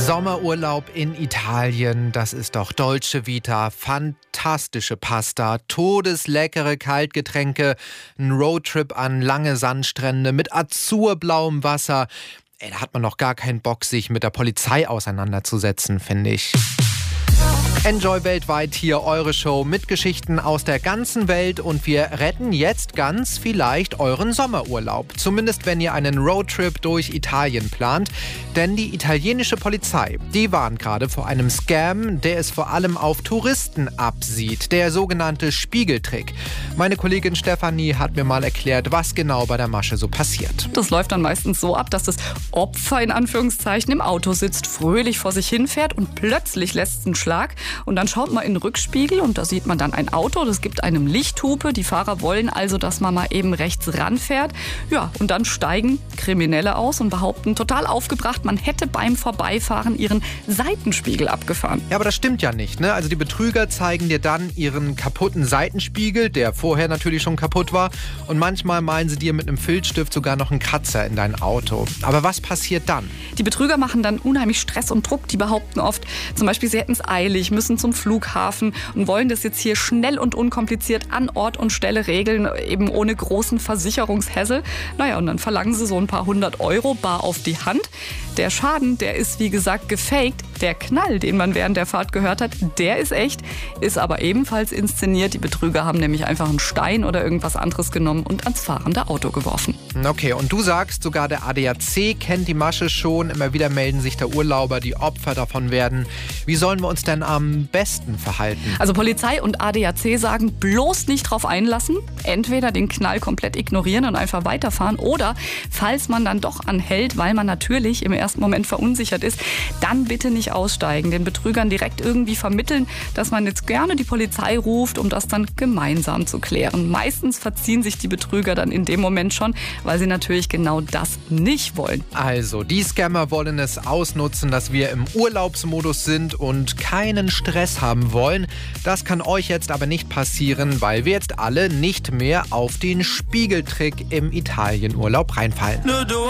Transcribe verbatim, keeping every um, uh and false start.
Sommerurlaub in Italien, das ist doch Dolce Vita. Fantastische Pasta, todesleckere Kaltgetränke, ein Roadtrip an lange Sandstrände mit azurblauem Wasser. Ey, da hat man noch gar keinen Bock, sich mit der Polizei auseinanderzusetzen, finde ich. Enjoy weltweit, hier eure Show mit Geschichten aus der ganzen Welt und wir retten jetzt ganz vielleicht euren Sommerurlaub. Zumindest wenn ihr einen Roadtrip durch Italien plant. Denn die italienische Polizei, die warnt gerade vor einem Scam, der es vor allem auf Touristen absieht. Der sogenannte Spiegeltrick. Meine Kollegin Stefanie hat mir mal erklärt, was genau bei der Masche so passiert. Das läuft dann meistens so ab, dass das Opfer in Anführungszeichen im Auto sitzt, fröhlich vor sich hinfährt und plötzlich lässt es einen Schlag. Und dann schaut man in den Rückspiegel und da sieht man dann ein Auto, das gibt einem Lichthupe. Die Fahrer wollen also, dass man mal eben rechts ranfährt. Ja, und dann steigen Kriminelle aus und behaupten total aufgebracht, man hätte beim Vorbeifahren ihren Seitenspiegel abgefahren. Ja, aber das stimmt ja nicht, ne? Also die Betrüger zeigen dir dann ihren kaputten Seitenspiegel, der vorher natürlich schon kaputt war. Und manchmal malen sie dir mit einem Filzstift sogar noch einen Kratzer in dein Auto. Aber was passiert dann? Die Betrüger machen dann unheimlich Stress und Druck. Die behaupten oft, zum Beispiel, sie hätten es eilig, müssen zum Flughafen und wollen das jetzt hier schnell und unkompliziert an Ort und Stelle regeln, eben ohne großen Versicherungshässel. Naja, und dann verlangen sie so ein paar hundert Euro bar auf die Hand. Der Schaden, der ist wie gesagt gefaked. Der Knall, den man während der Fahrt gehört hat, der ist echt, ist aber ebenfalls inszeniert. Die Betrüger haben nämlich einfach einen Stein oder irgendwas anderes genommen und ans fahrende Auto geworfen. Okay, und du sagst, sogar der A D A C kennt die Masche schon. Immer wieder melden sich da Urlauber, die Opfer davon werden. Wie sollen wir uns denn am besten verhalten? Also Polizei und A D A C sagen, bloß nicht drauf einlassen. Entweder den Knall komplett ignorieren und einfach weiterfahren oder, falls man dann doch anhält, weil man natürlich im ersten Moment verunsichert ist, dann bitte nicht aussteigen. Den Betrügern direkt irgendwie vermitteln, dass man jetzt gerne die Polizei ruft, um das dann gemeinsam zu klären. Meistens verziehen sich die Betrüger dann in dem Moment schon, weil sie natürlich genau das nicht wollen. Also, die Scammer wollen es ausnutzen, dass wir im Urlaubsmodus sind und keinen Stress haben wollen. Das kann euch jetzt aber nicht passieren, weil wir jetzt alle nicht mehr auf den Spiegeltrick im Italienurlaub reinfallen.